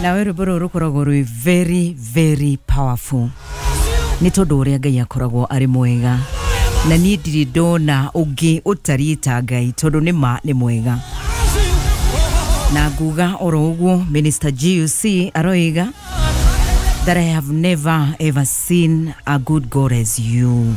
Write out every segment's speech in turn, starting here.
nawe rwĩmbo rukoragwo rwĩ very very powerful nĩ tondũ ũrĩa Ngai akoragwo arĩ mwega na niĩ ndirĩ ndona ũngĩ ũtariĩ ta Ngai tondũ nĩ mwega na nguga oro ũguo Minister GUC aroiga that I have never ever seen a good God as you.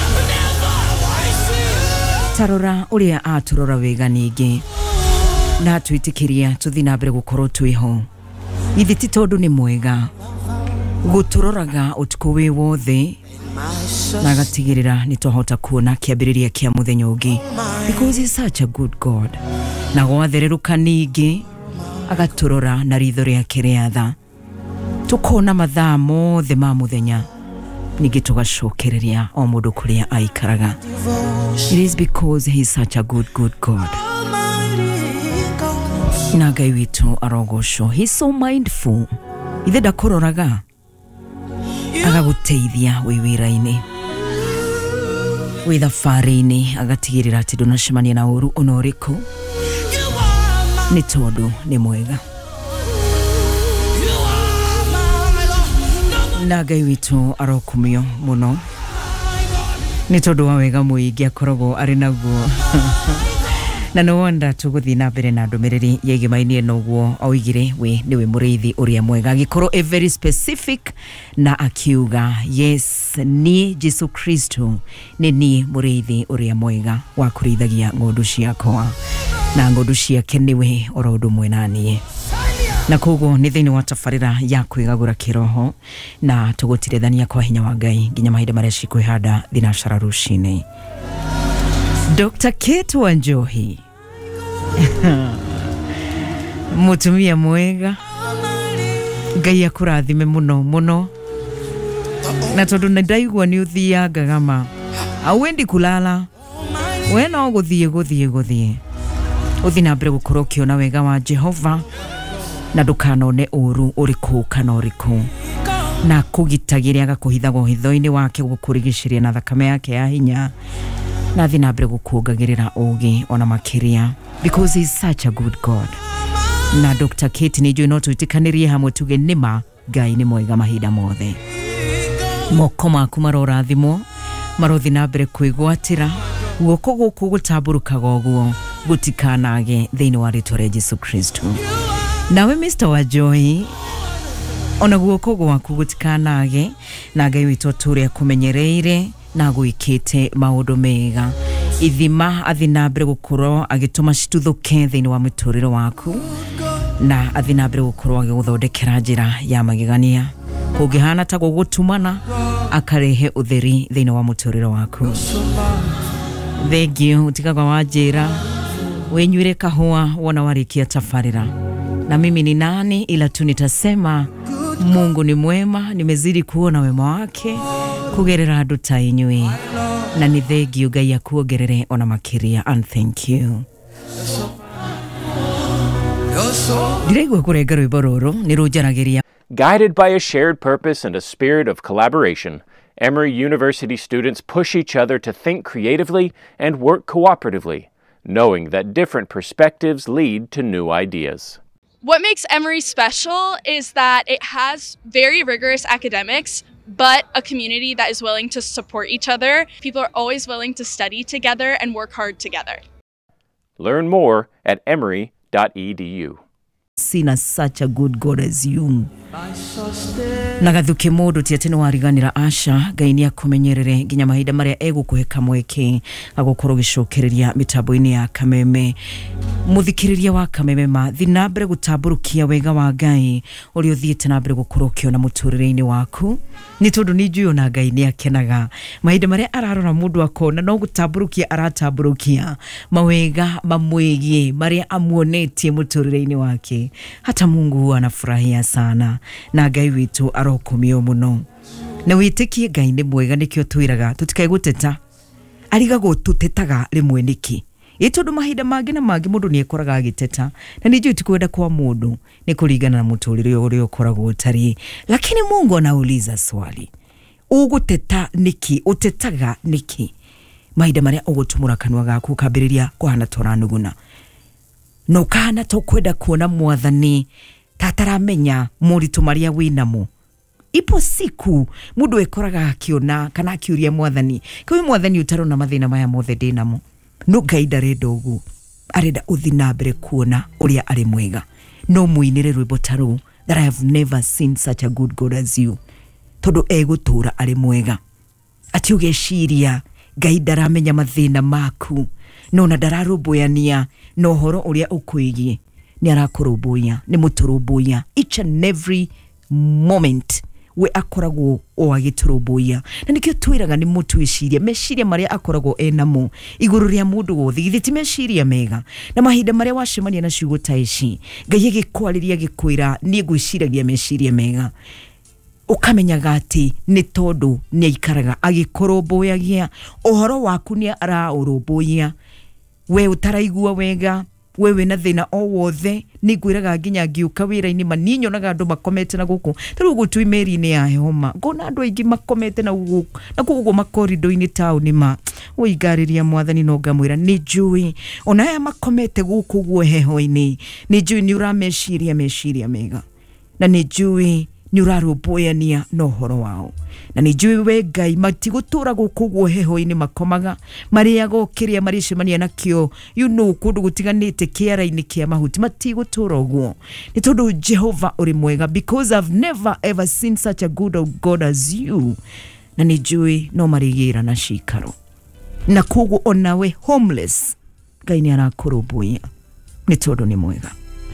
Tarora ũrĩa aturora wega ningĩ na twĩtĩkĩria tũthiĩ na mbere gũkorwo twĩho ithi ti tondũ nĩ mwega gũtũroraga ũtukũ wĩ wothe na gatigĩrĩra nĩ twahota kuona kĩambĩrĩria kĩa mũthenya ũngĩ because he's such a good God na gwathererũka ningĩ agatũrora na ritho rĩake rĩa tha tukona mathaa mothe ma mũthenya ningĩ tũgacokereria o mũndũ kũrĩa aikaraga. It is because he is such a good God. Na Ngai witũ arogocwo. He is so mindful. Ithe ndakũroraga agagũteithia wĩ wĩra-inĩ wĩ thabarĩ-inĩ agatigĩrĩra atĩ ndũnacemania na ũru ona ũrĩkũ nĩ tondũ nĩ mwega. Na Ngai witũ arokumio mũno nĩ tondũ wa wega mũingĩ akoragwo arĩ naguo na no wonder tũgũthiĩ na mbere na ndũmĩrĩri yegemainie noguo oigire we nĩwe mũrĩithi ũrĩa mwega gĩkorwo a very specific na akiuga yes ni Jesu Kristo ni mũrĩithi ũrĩa mwega wa kũrĩithagia ng'ondu ciakwa na ng'ondu ciake nĩwe oro ũndũ ũmwe naniĩ na koguo nĩ thĩinĩ wa tabarĩra ya kwĩgagũra kĩroho na tũgũtirithania kwa hinya wa Ngai nginya mahinda marĩa cikwĩhanda thinacara rũcinĩ. Dr. Kate Wanjohi mutumia mwega Ngai akũrathime mũno na tondũ ndaigua nĩ ũthiangaga ma awendi kulala we no gũthiĩ ũthiĩ na mbere gũkorwo ũkĩona wega wa Jehova na ndukanone ũru ũrĩkũ kana ũrĩkũ na kũgitagĩria agakũhithaga hitho-inĩ wake gũkũrigicĩria na thakame yake ya hinya na thiĩ na mbere gũkuongagĩrĩra ũgĩ ona makĩria because he is such a good God. Na Dr. Kate nĩ njũĩ no twĩtĩkanĩrie hamwe tuge nĩma Ngai nĩ mwega mahinda mothe. Moko maku marorathimwo marothi na mbere kwĩgwatĩra guoko gũkũ gũtambũrũkaga ũguo gũtikanage thĩinĩ wa rĩtwa rĩa Jesu Kristo. Nawe Mr. Wanjohi ona guoko gwaku gũtikanage na Ngai witũ tũrĩa kũmenyereire na gwĩkĩte maũndũ mega ithima athi na mbere gũkorwo agĩtũma cituthũke thĩinĩ wa mũtũrĩre waku na athi na mbere gũkorwo agĩgũthondekera njĩra ya magegania kũngĩhana ta gũgũtumana akarehe ũtheri thĩinĩ wa mũtũrĩre waku. Thengio utigaga wa njĩra wenyuire kahua wona warĩkia tabarĩra na mimi ni nani ila tu nitasema Mungu ni mwema, nimezidi kuona wema wake kugerera andũ ta inyuĩ na nĩ thengio Ngai akuongerere ona makĩria and thank you. Ndiregwa kũrenga rwĩmbo rũrũ nĩ rũnjaragĩria. Guided by a shared purpose and a spirit of collaboration, Emory University students push each other to think creatively and work cooperatively, knowing that different perspectives lead to new ideas. What makes Emory special is that it has very rigorous academics, but a community that is willing to support each other. People are always willing to study together and work hard together. Learn more at emory.edu. Seen such a good God as you. Nagathuke mũndũ ti atĩ nĩ wariganĩra aca Ngai nĩ akũmenyerere nginya mahinda marĩa egũkũhe kamweke agũkorwo gĩcokereria mĩtambo-inĩ ya Kameme. Mũthikĩrĩria wa Kameme ma thiĩ na mbere gũtambũrũkia wega wa Ngai ũrĩa ũthiĩte na mbere gũkorwo ũkĩona mũtũrĩre-inĩ waku nĩ tondũ nĩ njũĩ ona Ngai nĩ akenaga mahinda marĩa ararora mũndũ akona no gũtambũrũkia aratambũrũkia mawega mamwĩgie marĩa amuonetie mũtũrĩre-inĩ wake. Hata Mungu anafurahia sana na Ngai witũ arokumio mũno na wĩtĩkie Ngai nĩ mwega nĩkĩo twĩraga tũtikae gũteta arigagwo tũtetaga rĩmwe nĩkĩ ĩtondũ mahinda mangĩ na mangĩ mũndũ nĩ ekoraga agĩteta na nĩ njũĩ tikwenda kwa mũndũ nĩ kũringana na mũtũrĩre ũrĩa ũkoragwo ũtariĩ lakini Mungu anauliza swali ũgũteta nĩkĩ ũtetaga nĩkĩ mahinda marĩa ũgũtumũra kanua gaku kambĩrĩria kũhana toranuguna no kana to kwenda kuona mwathani tataramenya muritu maria winamo. Ipo siku mundu ekoraga akiona kana akiuria mwathani, kwa mwathani utarona mathina maya mothe ndinamo, no Ngai ndarenda ugu, arenda uthi na mbere kuona uria ari mwega. No muinire rwimbo taru, that I have never seen such a good God as you, tondu egutura ari mwega. Ati ugeciria Ngai ndaramenya mathina maku, no na ndararumbuania no horo uria ukwigie, ni arakurumbuia, ni muturumbuia each and every moment. We akoragwo o agiturumbuia, na nikio twiraga ni mutwiciria meciria maria akoragwo enamo iguru ria mundu wothe, githiti meciria mega na mahinda maria wacemania na ciugo ta ici. Ngai agikwariria gikwira ni ngwiciragia meciria mega, ukamenyaga ati ni tondu ni aikaraga agikurumbuagia ohoro waku ni araurumbuia. We utaraigua wega, wewe na thina o wothe, ni ngwiraga nginya ngiuka wira-ini maninyo na andu makomete na guku turu gutu imeri-ini ya homa, ngona andu aingi makomete na guku na gugu makorido-ini tauni ma uigariria mwathani no ngamwira ni njui ona aya makomete guku guo heho-ini, ni njui ni urameciria meciria mega, na ni njui ni urarumbuania no horo wao, na ni njui we Ngai matigutura guku guo heho-ini makomaga mariago kiria maricemania nakio kundu gutiganite kiara-ini kia mahuti matigutura guo, ni tondu Jehova uri mwega, because I've never ever seen such a good God as you. Na ni njui no marigira na cikaro, na kugu onawe homeless Ngai ni arakurumbuia ni tondu ni mwega.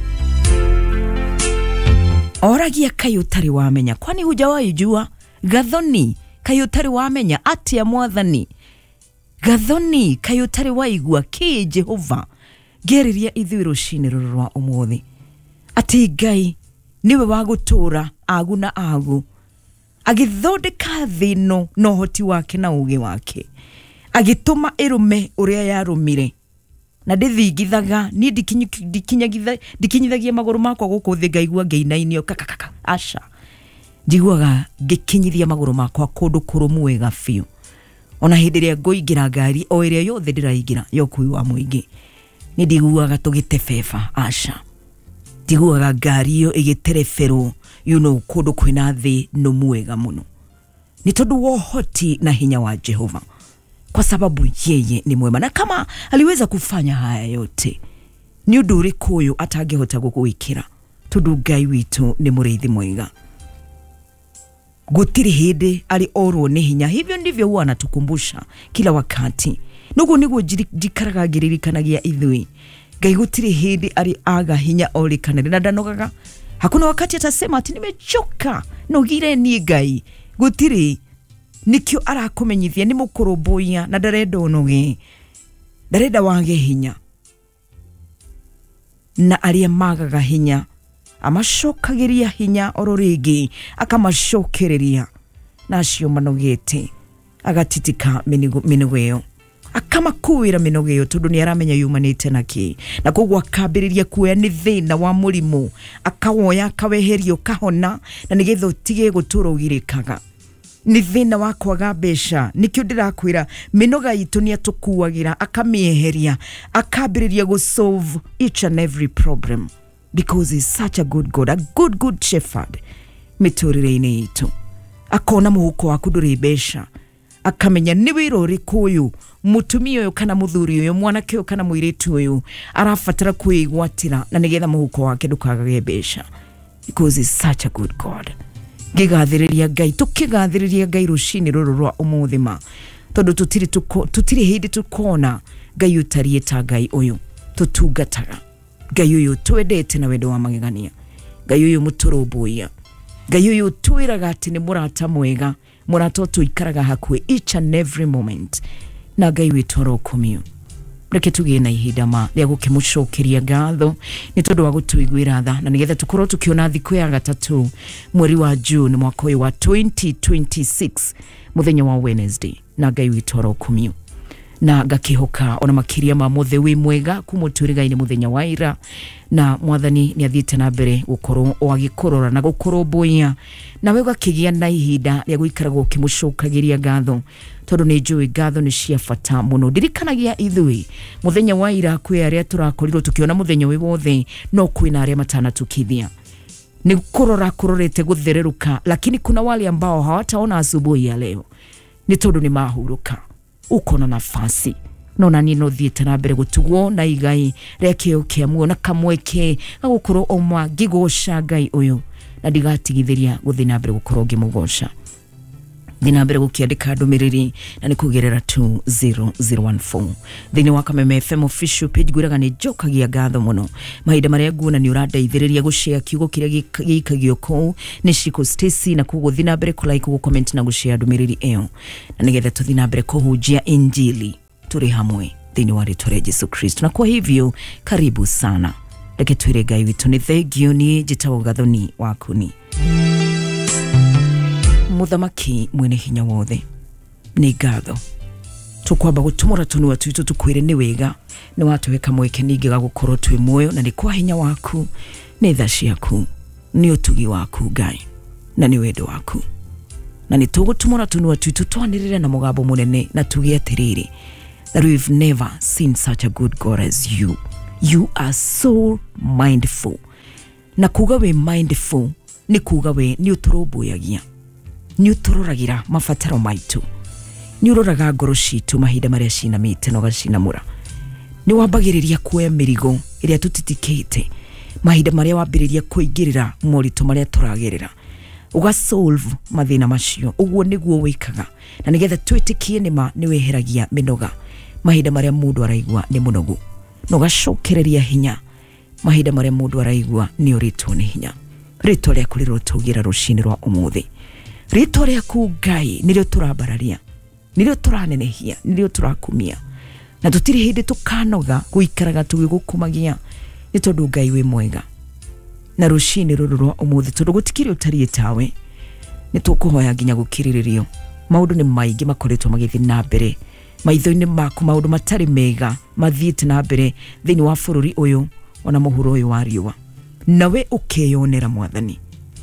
Oragia kayutari wamenya, kwani hujawahi jua? Gathoni kayutari wamenya atia mwathani, gathoni kayutari waigua ki Jehova geriria ithui rucini ruru rwa umuthi, ati Ngai niwe wa gutura agu na agu, agithondeka thino no hoti wake na uge wake, agituma irume uria yarumire, na ndithingithaga ni dikinyithagia maguru makwa guku thi ngaigua ngeinainio kakakaka asha, njiguaga ngikinyithia maguru makwa kundu kurumu wega fiu. Ona hindi ria ngoingira ngari o iria yothe ndiraingira yokui wa muingi, ni ndiguaga tugitebeba asha, ndiguaga ngari yo igitereferwo kundu kwina thi no mwega muno, ni tondu wohoti na hinya wa Jehova, kwa sababu yeye ni mwema. Na kama aliweza kufanya haya yote, ni undu uriku uyu atangihota gugwikira, tondu Ngai witu ni murithi mwega, gutiri hindi ali orwo ni hinya. Hivyo ndivyo huwa anatukumbusha kila wakati, nugu niguo jikaraga giririkanagia ithui Ngai gutiri hindi ali aga hinya orikanire na ndanogaga. Hakuna wakati atasema ati nimechoka nogire ni Ngai, gutiri. Nikio arakumenyithia ni mukurumbuia na ndarenda unoge, ndarenda wage hinya, na aria magaga hinya amacokagiria hinya oro ringi akamacokereria, na acio manogete agatitika minogo iyo akamakuira minogo iyo tondu ni aramenya yumanite naki, na koguo akambiriria kuoya ni thina wa murimu akawoya akaweherio kahona, na nigetha utige gutura ugirikaga ni thina wa kwaga mbeca. Nikio ndirakwira minoga itu ni atukuagira akamieheria akambiriria go solve each and every problem, because he's such a good God, a good shepherd. Miturire-ini itu akona muhuko waku nduri mbeca, akamenya ni wira uriku uyu mutumia uyu kana muthuri uyu mwanake uyu kana muiritu uyu arafatara kuigwatira, na nigetha muhuko wake ndukagage mbeca, because he's such a good God. Gigathiriria Ngai, tukigathiriria Ngai rucini ruru rwa umuthima, tondu tutiri hindi tukona Ngai utariye ta Ngai uyu tutungataga, Ngai uyu twendete na wendo wa magegania, Ngai uyu muturumbuia, Ngai uyu twiraga ati ni murata mwega, murata tuikaraga hakwe each and every moment, na Ngai witu arokumio. Reke tugie na ihinda ma ria gukimucokeria ngatho ni tondu wa gutuiguira tha, na nigetha tukorwo tukiona thiku ya gatatu mweri wa June mwaka uyu wa 2026 muthenya wa Wednesday, na Ngai witu arokumio, na ngakihoka ona makiria ma muthe wi mwega kumuturiga-ini muthenya wa ira, na mwathani ni athiite na mbere gukorwo o agikorora na gukurumbuia, na we gakigia na ihinda ria guikaraga ukimucokagiria ngatho, tondu ni njui ngatho ni cia bata muno. Ndirikanagia ithui muthenya wa ira kwi aria turakorirwo tukiona muthenya wi wothe, no kwina aria matana tukithia, ni kurorete guthereruka, lakini kuna wale ambao hawataona asubuhi ya leo ni tondu ni mahuruka. Uko na nafasi nona ni no thiete na mbere gutugwo na igai reke ukiamwo na kamweke agukoro omwa gigosha ngai uyu na ndigatigithiria guthi na mbere gukoro ngimugosha thina mbere gukiandika ndumiriri na ni kugerera 20014 thini wa Kameme FM official page gwiraga ni jokagia gatho muno mahinda maria nguona ni urandeithiriria gushare kiugo kiria gikagio ko ni Shiko Stacy na kugo thina mbere ku like ku comment na gushare ndumiriri eyo na nigetha tuthina mbere kuhujia injili turi hamwe thini wa ritwa Yesu Kristo. Na kwa hivyo karibu sana, reke twire Ngai witu ni thengio ni jitawo gathoni wakuni muthamaki mwene hinya wothe ni ngatho tukwamba gutumura tunua twitu tukwire ni wega ni watuweka mweke ningi ga gukorwo twi muoyo na ni kwa hinya waku ni tha ciaku ni utugi waku Ngai na ni wendo waku na ni tugutumura tunua twitu twanirire na mugambo munene na tugie atiriri that we've never seen such a good God as you. You are so mindful. Na kuga we mindful ni kuga we ni uturoboyagia ni uturoragira mafataro maitu ni uroraga ngoro citu mahinda maria cinamite no gacinamura ni wambagiriria kuoya mirigo iria tutitikite mahinda maria wambiriria kuingirira morito maria turagerera uga solve mathina macio uguo niguo wikaga na nigetha twitikie nima ni weheragia minoga mahinda maria mundu araigua ni munogu no gacokereria hinya mahinda maria mundu araigua ni uritwo ni hinya rito ria kuliro tugira rucini rwa umuthi rito ria ku Ngai nirio turabararia nirio turanenehia nirio turakumia na tutiri hindi tukanoga guikaraga tugigukumagia ni tondu Ngai we mwega na rucini ruru rwa umuthi tondu gutikiri utari tawe ni tukuhoya nginya gukiriririo maundu ni maingi makoretwo magithi na mbere maitho-ini maku maundu matari mega mathiite na mbere thini wa bururi uyu ona muhuro uyu wa riua nawe ukeyonera Mwathani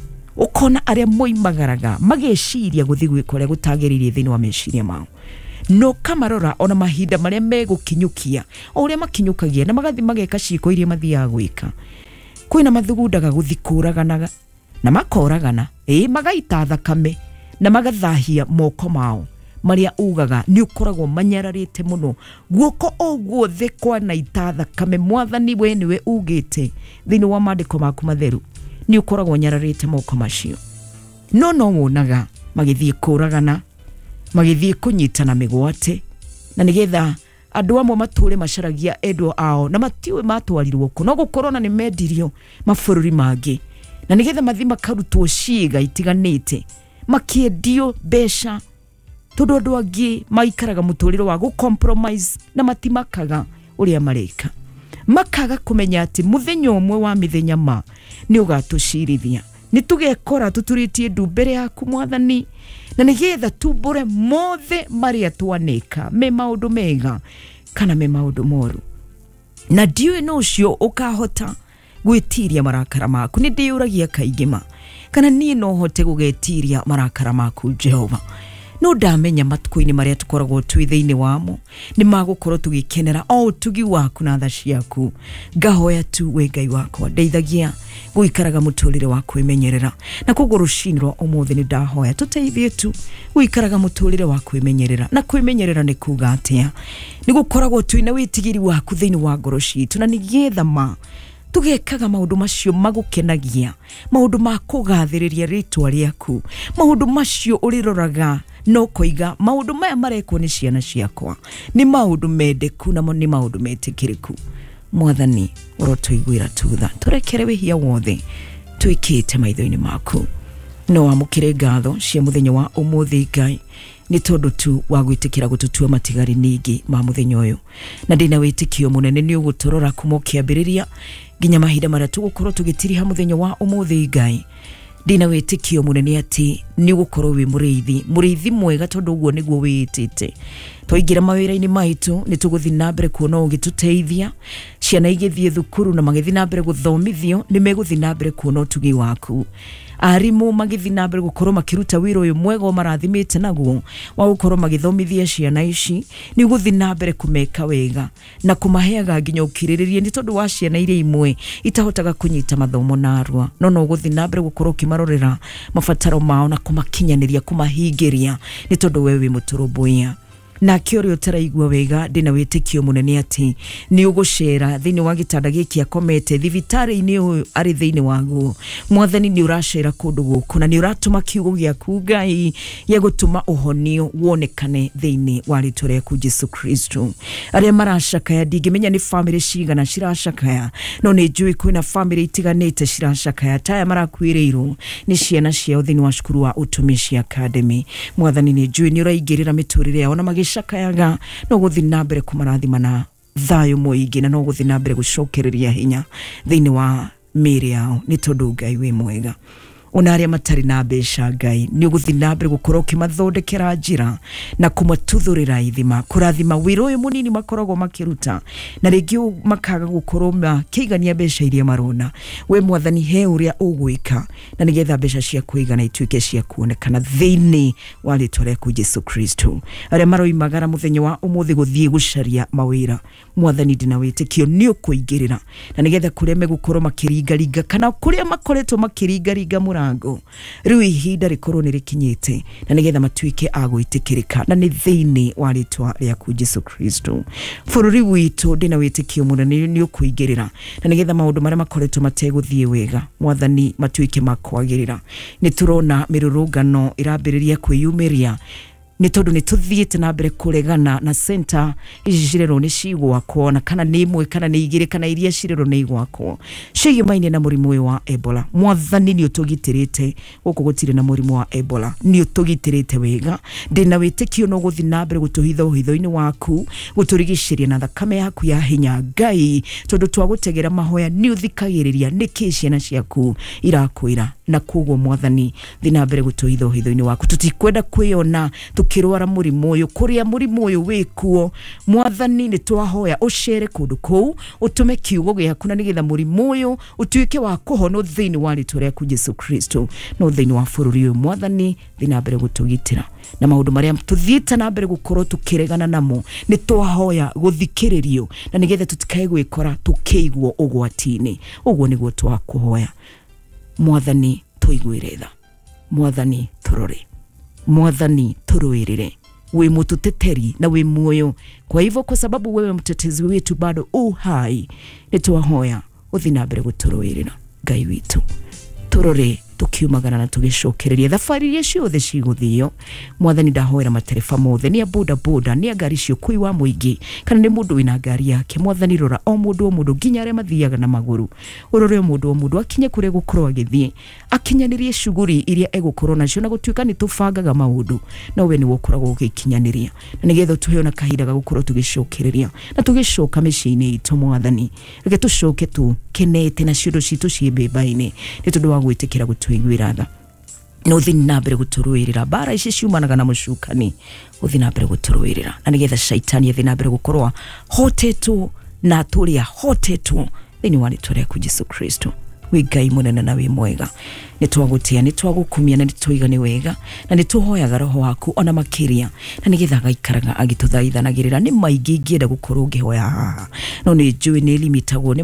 ukona aria moimagaraga mageciria guthi gwikoria gutagiririe thini wa meciria mao no kamarora ona mahinda maria megukinyukia uria makinyukagia na magathi mageka ciiko iria mathia gwika kwina mathugundaga guthikuraganaga na makoragana magaita thakame na magathahia moko mao maria ugaga ni ukoragwo manyararite muno guoko ogwo thekwa na itatha kame Mwathani we niwe ugite thini wa mandiko maku matheru ni ukoragwo nyararite moko macio no wonaga magithie kuragana magithie kunyitana migwate na nigetha andu amwe mature macaragia endwo ao na matiwe matwarirwo kuno gukorona ni mendirio mabururi mangi na nigetha mathima karutwo ciiga itiganite makiendio besha tondu andu angi maikaraga muturiro wa compromise na matimakaga uria mareka makaga kumenya ati muthenya umwe wa mithenya ma ni ugatucirithia ni tugekora tuturitie ndumbere yaku Mwathani na nigetha tumbure mothe maria twaneka me maundu mega kana me maundu moru na ndiwe no cio ukahota gwitiria marakara maku ni ndiuragia kaingima kana ni no hote gugetiria marakara maku Jehova no ndamenya matuko-ini maria tukoragwo twithiini wamo ni magukorwo tugikenera o tugi waku na tha ciaku ngahoya tu we Ngai wakwa ndeithagia guikaraga muturire waku imenyerera na kugo rucinirwo umuthi ni ndahoya tuteithie tu guikaraga muturire waku imenyerera na kwimenyerera ni kuga atia ni gukoragwo twina witigiri waku thiini wa ngoro citu na nigetha ma tugekaga maundu macio magukenagia maundu ma kugathiriria ritwa riaku maundu macio uriroraga no koiga maundu maya marekwo ni ciana ciakwa ni maundu mendeku na ni maundu metikiriku Mwathani urotuiguira tutha turekere wihia wothe twikite maitho-ini maku no amukire ngatho cia muthenya wa umuthi Ngai ni tondu tu wa gwitikira gututua matigari ningi ma muthenya uyu na ndina witikio munene ni ugutorora kuma kiambiriria nginya mahinda maria tugukorwo tugitiriha muthenya wa umuthi Ngai ndina witikio munene ati ni ugukorwo wi muriithi mwega tondu uguo niguo witite Twaingira mawira-ini maitu ni tuguthi na mbere kuona ugituteithia ciana igithie thukuru na magithi na mbere guthomithio ni meguthi na mbere kuona utugi waku arimu magithi na mbere gukorwo makiruta wira uyu mwega marathimite naguo wa gukorwo magithomithia ciana ici ni guthi na mbere kumeka wega na kumaheaga nginya ukiriririe ni tondu wa ciana iria imwe itahotaga kunyita mathomo narua no guthi na mbere gukorwo kimarorera mabataro mao na kumakinyaniria kumahingiria ni tondu wewe muturumbuia na kiori utaraigua wega ndina witikio munene ati ni ugushera thini wa gitanda giki akomete thivitari ini ari thini waguo mwathani ni urashera kundu guku na ni uratuma kiugo giaku Ngai ya gutuma uhonio wonekane thini wa ritwa rĩaku Jesu Kristo aria marashakaya ndingimenya ni family cigana cirashakaya no ni njui kwina family itiganite cirashakaya taya marakwiriirwo ni ciana ciao thini wa cukuru wa Utumishi Academy mwathani ni njui ni uraingirira miturire yao na shakayaga no guthi na mbere kumarathima na thayo muingi na no guthi na mbere gucokereria hinya thini wa miri yao ni tondu Ngai wi mwega ona aria matari na mbeca Ngai ni guthi na mbere gukorwo kimathondekera njira na kumatuthurira ithima kurathima wira uyu munini makoragwo makiruta na ringi makaga gukorwo makigania mbeca iria marona we mwathani he uria ugwika na nigetha mbeca cia kuigana ituike cia kuonekana thini wa ritwa rĩaku Jesu Kristo aria maroimagara muthenya wa umuthi guthie gucaria mawira mwathani ndina witikio ni ukuingirira na nigetha kuria megukorwo makiringaringa kana kuria makoretwo makiringaringa murango riu ihinda rikorwo ni rikinyite na nigetha matuike agwitikirika na ni thini wa ritwa rĩaku Jesu Kristo bururi witu ndina witikio munene ni ukuingirira na nigetha maundu maria makoretwo mateguthie wega mwathani matuike makwagirira ni turona mirurungano irambiriria kwiyumiria ni tondu ni tuthiite na mbere kuregana na center ici cirero ni cigwakwo na kana ni imwe kana ni igire kana iria cirero ni igwakwo cigimaine na murimu uyu wa Ebola mwathani ni utugitirite guku gutire na murimu wa Ebola ni utugitirite wega ndina witikio no guthi na mbere gutuhitha uhitho-ini waku guturigishiria na thakame yaku ya hinya Ngai tondu twagutegera mahoya ni uthikagiriria niki ciana ciaku irakwira na kugo mwathani thina mbere gutuhitha uhitho-ini waku tutikwenda kwiyona tukirwara murimu uyu kuria murimu uyu wikuo mwathani ni twahoya ucere kundu kou utume kiugo giaku na nigetha murimu uyu utuike wa kuhono thini wa ritwa rĩaku Jesu Kristo no thini wa bururi uyu mwathani thina mbere gutugitira na maundu maria tuthiite na mbere gukorwo tukiregana namo ni twahoya guthikiririo na nigetha tutikae gwikora tukiigwo ugwati-ini uguo niguo twakuhoya mwathani tuigwire tha mwathani turore mwathani turuirire we mututeteri na we muoyo kwa hivyo kwa sababu wewe mtetezi wetu bado uhai nitwahoya uthina mbere guturuirira Ngai witu turore tukiumagana na tugicokereria thabari iria ciothe ciguthio mwathani ndahoera matereba mothe ni boda boda ni ngari cio kui wa muingi kana ni mundu wina ngari yake mwathani rora o mundu nginya aria mathiaga na maguru urore mundu akinye kuria gukorwo agithie akinyanirie shuguri iria egukorwo nacio na gutuika ni tubangaga maundu no we ni wokoragwo ugikinyaniria na nigetha tuheo na kahinda ga gukorwo tugicokereria na tugicoka micii-ini itu mwathani reke tucoke tu kenete na ciundo citu ciimbiba-ini ni tondu wa gwitikira tuigwira tha no thini na mbere guturuirira bara ici ciumanaga na mucukani uthi na mbere guturuirira na nigetha shaitani athi na mbere gukorwa hotetwo na turia hotetwo thini wa ritwa rĩaku Jesu Kristo wi Ngai munene na wi mwega nitwagutia nitwagukumia na nitwigane wega na nituhoyaga roho waku ona makiria na nigetha gaikaraga agituthaithanagirira ni maingi ngienda gukorwo ngihoya haha no ni njui ni limitagwo